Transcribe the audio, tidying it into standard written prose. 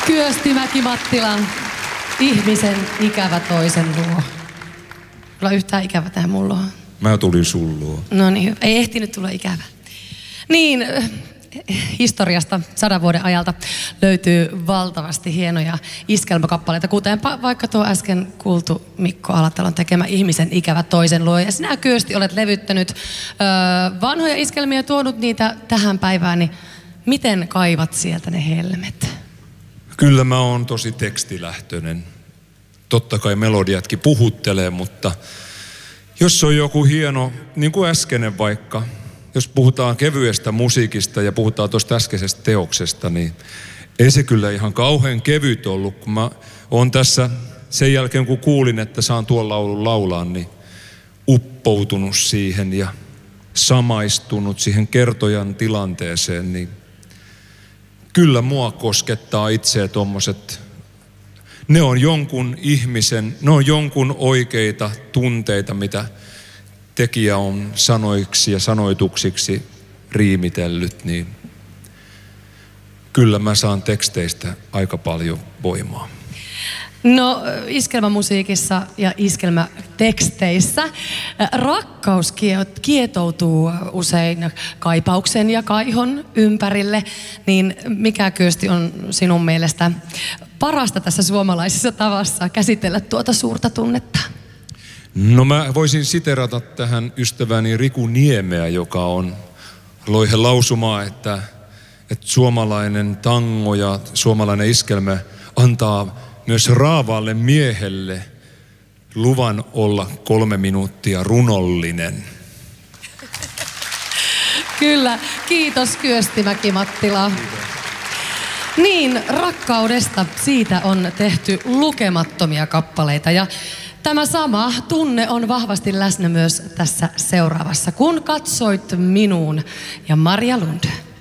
Kyösti Mäki-Mattila, ihmisen ikävä toisen luo. Kyllä yhtään ikävä tähän mulla on. Mä tulin sun luo. No niin, ei ehtinyt tulla ikävä. Niin, historiasta 100 vuoden ajalta löytyy valtavasti hienoja iskelmäkappaleita, kuten vaikka tuo äsken kuultu Mikko Alatalon tekemä Ihmisen ikävä toisen luo. Ja sinä Kyösti olet levyttänyt vanhoja iskelmiä ja tuonut niitä tähän päivään, niin miten kaivat sieltä ne helmet? Kyllä mä oon tosi tekstilähtöinen. Totta kai melodiatkin puhuttelee, mutta jos on joku hieno, niin kuin äskeinen vaikka, jos puhutaan kevyestä musiikista ja puhutaan tuosta äskeisestä teoksesta, niin ei se kyllä ihan kauhean kevyt ollut, kun mä oon tässä sen jälkeen, kun kuulin, että saan tuon laulun laulaa, niin uppoutunut siihen ja samaistunut siihen kertojan tilanteeseen, niin kyllä mua koskettaa itseä tommoset. Ne on jonkun ihmisen, ne on jonkun oikeita tunteita, mitä tekijä on sanoiksi ja sanoituksiksi riimitellyt, niin kyllä mä saan teksteistä aika paljon voimaa. No, iskelmämusiikissa ja iskelmäteksteissä rakkaus kietoutuu usein kaipauksen ja kaihon ympärille, niin mikä Kyösti on sinun mielestä parasta tässä suomalaisessa tavassa käsitellä tuota suurta tunnetta? No mä voisin siterata tähän ystäväni Riku Niemeä, joka loi lausumaa, että suomalainen tango ja suomalainen iskelmä antaa myös raavaalle miehelle luvan olla 3 minuuttia runollinen. Kyllä, kiitos Kyösti Mäki-Mattila. Niin, rakkaudesta siitä on tehty lukemattomia kappaleita ja tämä sama tunne on vahvasti läsnä myös tässä seuraavassa. Kun katsoit minuun ja Maria Lund.